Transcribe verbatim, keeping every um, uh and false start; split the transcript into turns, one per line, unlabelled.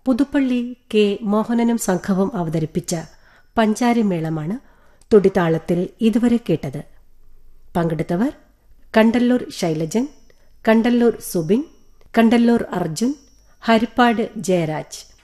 Puthuppally K മോഹനനും സംഘവും അവതരിപ്പിച്ച പഞ്ചാരിമേളമാണ് തുടിതാളത്തിൽ ഇതുവരെ കേട്ടത്. പങ്കെടുത്തവർ കണ്ടല്ലൂർ ശൈലജൻ, കണ്ടല്ലൂർ സുബിൻ, കണ്ടല്ലൂർ അർജുൻ, ഹരിപ്പാട് ജയരാജ്.